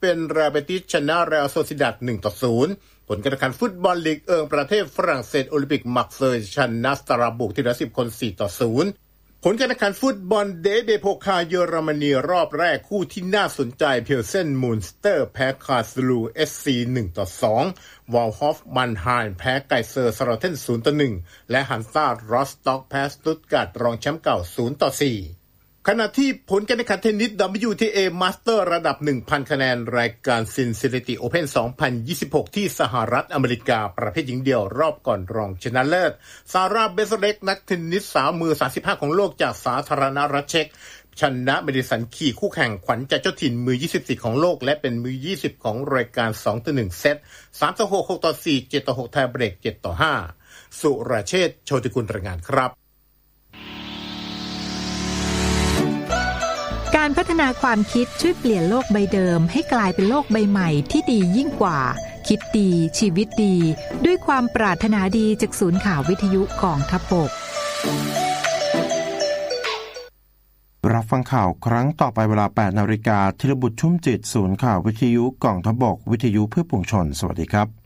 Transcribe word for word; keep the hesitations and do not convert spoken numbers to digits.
เป็นเรอัลเบติสชนะเรอัลโซซิดัด หนึ่งต่อศูนย์ ผลการแข่งขันฟุตบอลลีกเอิงประเทศฝรั่งเศสโอลิมปิกมักเซย์ชนะสตราบุกที่เหลือสิบคน สี่ต่อศูนย์ ผลการแข่งขันฟุตบอลเดเบโพคาเยอรมนีรอบแรกคู่ที่น่าสนใจเพลเซนมูนสเตอร์แพ้คาสลูเอสซี หนึ่งต่อสอง วอลฮอฟมันไฮม์แพ้ไกเซอร์สโรเทน ศูนย์ต่อหนึ่ง และฮันซารอสต็อกแพ้สตุตการ์ตรองแชมป์เก่า ศูนย์ต่อสี่ขณะที่ผลการแข่งขันเทนนิส ดับเบิลยู ที เอ Master ระดับ หนึ่งพัน คะแนนรายการ Cincinnati Open สองพันยี่สิบหก ที่สหรัฐอเมริกาประเภทหญิงเดี่ยวรอบก่อนรองชนะเลิศซาร่าเบสเล็กนักเทนนิสสาวมือสามสิบห้าของโลกจากสาธารณรัฐเช็กชนะเมดิสันคีคู่แข่งขวัญใจเจ้าถิ่นมือยี่สิบสี่ของโลกและเป็นมือยี่สิบของรายการ สองต่อหนึ่ง เซต สามต่อหก หกต่อสี่ เจ็ดต่อหกไทยเบรก เจ็ดต่อห้า สุรเชษฐ์ โชติกุลรายงานครับการพัฒนาความคิดช่วยเปลี่ยนโลกใบเดิมให้กลายเป็นโลกใบใหม่ที่ดียิ่งกว่าคิดดีชีวิตดีด้วยความปรารถนาดีจากศูนย์ข่าววิทยุกองทัพบกรับฟังข่าวครั้งต่อไปเวลา แปดนาฬิกา ธีรบุตรชุ่มจิตศูนย์ข่าววิทยุกองทัพบกวิทยุเพื่อปวงชนสวัสดีครับ